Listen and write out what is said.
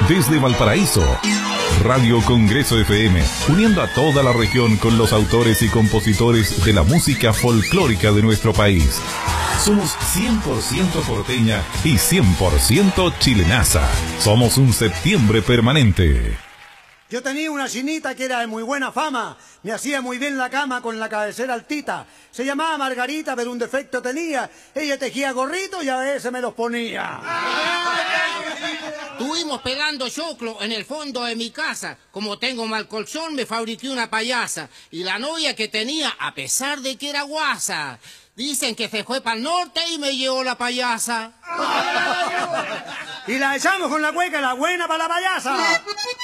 Desde Valparaíso, Radio Congreso FM, uniendo a toda la región con los autores y compositores de la música folclórica de nuestro país. Somos 100% porteña y 100% chilenaza. Somos un septiembre permanente. Yo tenía una chinita que era de muy buena fama, me hacía muy bien la cama con la cabecera altita. Se llamaba Margarita, pero un defecto tenía. Ella tejía gorritos y a veces me los ponía. Estuvimos pegando choclo en el fondo de mi casa. Como tengo mal colchón, me fabriqué una payasa. Y la novia que tenía, a pesar de que era guasa, dicen que se fue para el norte y me llevó la payasa. Y la echamos con la cueca, la buena para la payasa.